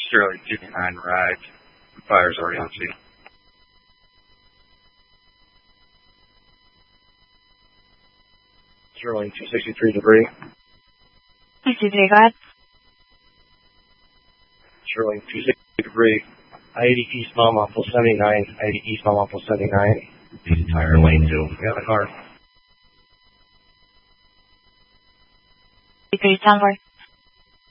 Sterling 59 arrived. Fire's already on scene. Sterling 263 debris. 263, go ahead. Sterling 260 debris. I-80 East Belmont 79. I-80 East Belmont 79. The entire lane 2. Got the car. 3 10 4.